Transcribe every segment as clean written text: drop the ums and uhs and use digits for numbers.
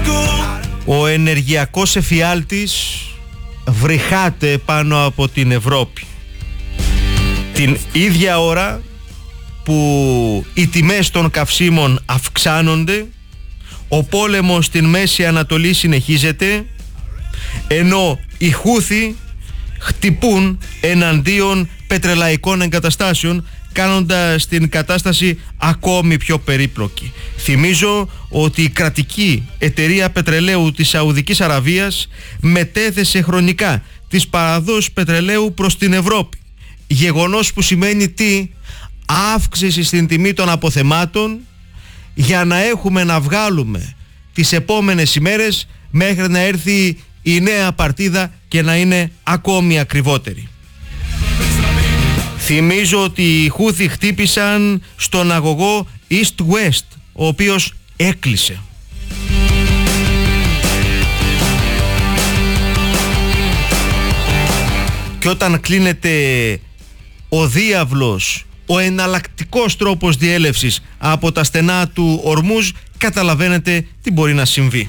Ο ενεργειακός εφιάλτης βρυχάται πάνω από την Ευρώπη. Την ίδια ώρα που οι τιμές των καυσίμων αυξάνονται, ο πόλεμος στην Μέση Ανατολή συνεχίζεται, ενώ οι Χούθι χτυπούν εναντίον πετρελαϊκών εγκαταστάσεων, κάνοντας την κατάσταση ακόμη πιο περίπλοκη. Θυμίζω ότι η κρατική εταιρεία πετρελαίου της Σαουδικής Αραβίας μετέθεσε χρονικά τις παραδόσεις πετρελαίου προς την Ευρώπη. Γεγονός που σημαίνει τι? Αύξηση στην τιμή των αποθεμάτων, για να έχουμε να βγάλουμε τις επόμενες ημέρες μέχρι να έρθει η νέα παρτίδα και να είναι ακόμη ακριβότερη. Θυμίζω ότι οι Χούθι χτύπησαν στον αγωγό East-West, ο οποίος έκλεισε. Και όταν κλείνεται ο διάβλος, ο εναλλακτικός τρόπος διέλευσης από τα στενά του Ορμούζ, καταλαβαίνετε τι μπορεί να συμβεί.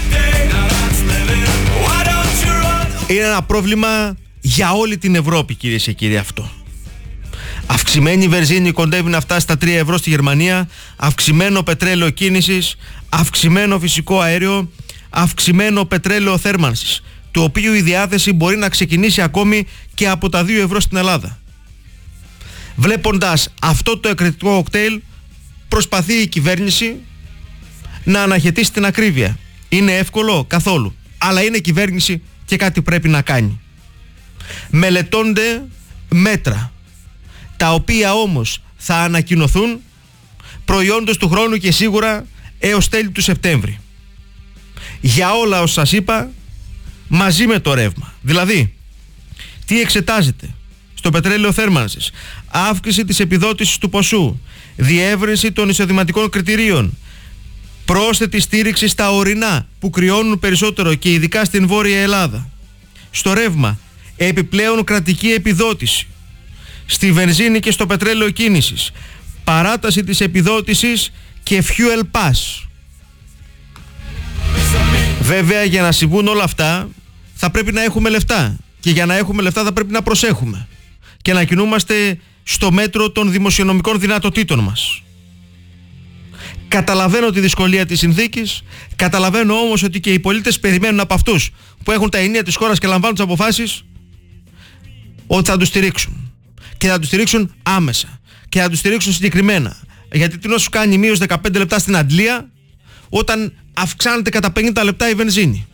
Είναι ένα πρόβλημα για όλη την Ευρώπη, κυρίες και κύριοι, αυτό. Αυξημένη βενζίνη κοντεύει να φτάσει στα 3 ευρώ στη Γερμανία, αυξημένο πετρέλαιο κίνησης, αυξημένο φυσικό αέριο, αυξημένο πετρέλαιο θέρμανσης, το οποίο η διάθεση μπορεί να ξεκινήσει ακόμη και από τα 2 ευρώ στην Ελλάδα. Βλέποντας αυτό το εκρηκτικό κοκτέιλ, προσπαθεί η κυβέρνηση να αναχαιτήσει την ακρίβεια. Είναι εύκολο? Καθόλου. Αλλά είναι κυβέρνηση και κάτι πρέπει να κάνει. Μελετώνται μέτρα, τα οποία όμως θα ανακοινωθούν προϊόντος του χρόνου και σίγουρα έως τέλη του Σεπτέμβρη. Για όλα όσα σας είπα, μαζί με το ρεύμα. Δηλαδή, τι εξετάζεται στο πετρέλαιο θέρμανσης? Αύξηση της επιδότησης του ποσού, διεύρυνση των εισοδηματικών κριτηρίων, πρόσθετη στήριξη στα ορεινά που κρυώνουν περισσότερο και ειδικά στην Βόρεια Ελλάδα. Στο ρεύμα, επιπλέον κρατική επιδότηση. Στη βενζίνη και στο πετρέλαιο κίνησης, παράταση της επιδότησης και fuel pass. Βέβαια, για να συμβούν όλα αυτά θα πρέπει να έχουμε λεφτά, και για να έχουμε λεφτά θα πρέπει να προσέχουμε και να κινούμαστε στο μέτρο των δημοσιονομικών δυνατοτήτων μας. Καταλαβαίνω τη δυσκολία της συνθήκης, καταλαβαίνω όμως ότι και οι πολίτες περιμένουν από αυτούς που έχουν τα ενία της χώρας και λαμβάνουν τις αποφάσεις ότι θα τους στηρίξουν, και θα τους στηρίξουν άμεσα και θα τους στηρίξουν συγκεκριμένα. Γιατί τι να σου κάνει μείωση 15 λεπτά στην αντλία όταν αυξάνεται κατά 50 λεπτά η βενζίνη?